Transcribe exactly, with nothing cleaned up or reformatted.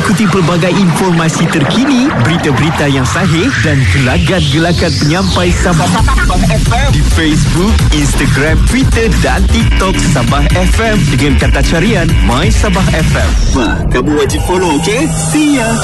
Ikuti pelbagai informasi terkini, berita-berita yang sahih dan gelagat-gelagat penyampai Sabah F M di Facebook, Instagram, Twitter dan TikTok Sabah F M dengan kata carian My Sabah F M. Wah, kamu wajib follow, okey? See ya!